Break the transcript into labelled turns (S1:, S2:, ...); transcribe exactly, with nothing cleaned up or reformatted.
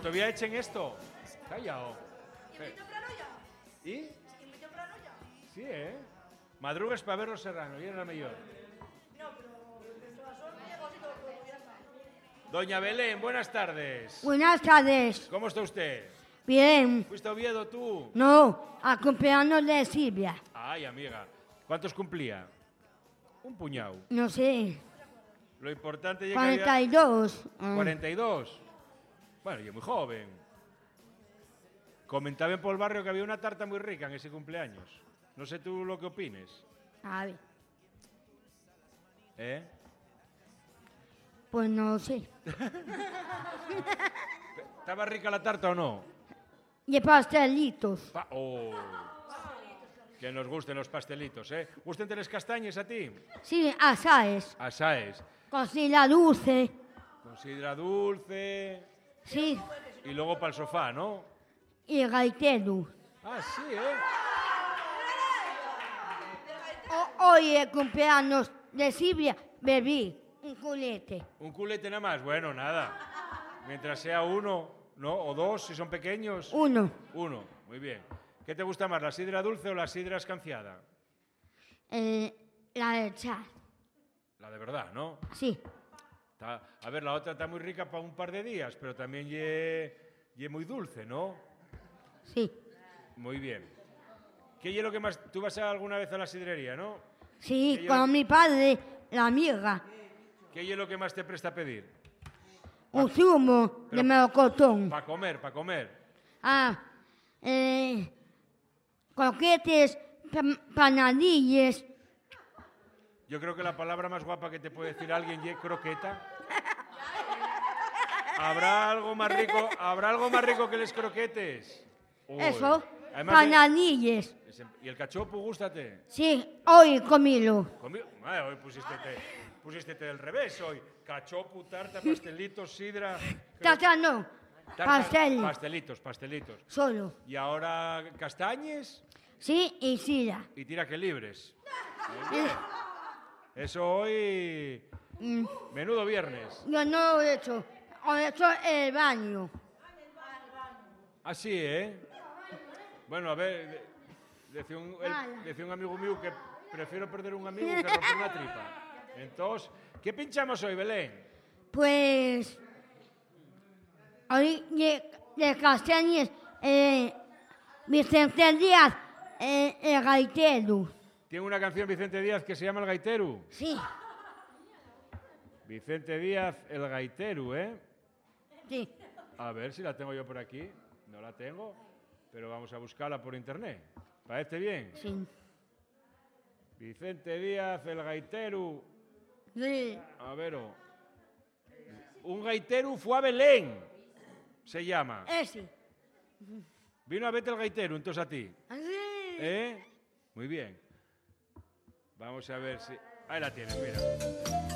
S1: ¿Todavía echen esto? Callao. ¿Y? Sí, ¿eh? Madrugues para ver los serranos, y era mejor. Doña Belén, buenas tardes.
S2: Buenas tardes.
S1: ¿Cómo está usted?
S2: Bien.
S1: ¿Fuiste a Oviedo tú?
S2: No, a cumpleaños de Silvia.
S1: Ay, amiga. ¿Cuántos cumplía? Un puñado.
S2: No sé.
S1: Lo importante es que
S2: cuarenta y dos.
S1: había... ¿cuarenta y dos? Bueno, yo muy joven. Comentaban por el barrio que había una tarta muy rica en ese cumpleaños. No sé tú lo que opines.
S2: A ver.
S1: ¿Eh?
S2: Pues no sé.
S1: ¿Estaba rica la tarta o no?
S2: Y pastelitos.
S1: Pa oh. Que nos gusten los pastelitos, ¿eh? ¿Gusten las castañas a ti?
S2: Sí, asaes.
S1: Asaes.
S2: Con sidra dulce.
S1: Con sidra dulce.
S2: Sí.
S1: Y luego para el sofá, ¿no?
S2: Y gaitero.
S1: Ah, sí, ¿eh?
S2: O hoy el cumpleaños de Silvia bebí un culete.
S1: ¿Un culete nada más? Bueno, nada. Mientras sea uno, ¿no? O dos, si son pequeños.
S2: Uno.
S1: Uno, muy bien. ¿Qué te gusta más, la sidra dulce o la sidra escanciada?
S2: Eh, la de char.
S1: La de verdad, ¿no?
S2: Sí.
S1: Está, a ver, la otra está muy rica para un par de días, pero también ye, ye muy dulce, ¿no?
S2: Sí.
S1: Muy bien. ¿Qué es lo que más... Tú vas a alguna vez a la sidrería, ¿no?
S2: Sí,
S1: yo-
S2: con mi padre, la amiga.
S1: ¿Qué es lo que más te presta a pedir?
S2: Un zumo de melocotón.
S1: Para comer, para comer.
S2: Ah, eh, croquetes, pan- panadillas.
S1: Yo creo que la palabra más guapa que te puede decir alguien es croqueta. ¿Habrá algo más rico, ¿habrá algo más rico que los croquetes? Uy.
S2: Eso,
S1: Además,
S2: panadillas.
S1: ese- ¿y el cachopo, gústate?
S2: Sí, hoy comilo.
S1: Conmigo. Ah, hoy pusiste pusiste del revés hoy. Cachopo, tarta, pastelitos, sidra.
S2: Tata no,
S1: Tarta-
S2: pastel,
S1: Pastelitos, pastelitos.
S2: solo.
S1: Y ahora castañes
S2: Sí, y sida.
S1: y tira que libres. Muy bien. Eso hoy...
S2: Mm,
S1: Menudo viernes.
S2: yo no lo he hecho, lo he hecho en el baño.
S1: Así, ¿eh? Bueno, a ver, de- decía un, el-
S2: Vale.
S1: decía un amigo mío que prefiero perder un amigo que romper una tripa. Entonces, ¿qué pinchamos hoy, Belén?
S2: Pues, hoy de, de Castañes, eh, Vicente Díaz, eh, el gaitero.
S1: Tiene una canción Vicente Díaz que se llama El Gaitero.
S2: Sí,
S1: Vicente Díaz, El Gaitero, ¿eh?
S2: sí.
S1: A ver si la tengo yo por aquí. No la tengo, pero vamos a buscarla por internet. ¿Parece bien?
S2: Sí.
S1: Vicente Díaz, El Gaitero.
S2: Sí.
S1: A ver. oh. Un gaitero fue a Belén. Se llama.
S2: Ese.
S1: Vino a verte el gaitero, entonces a ti.
S2: Así.
S1: ¿Eh? Muy bien. Vamos a ver si... Ahí la tienes, mira.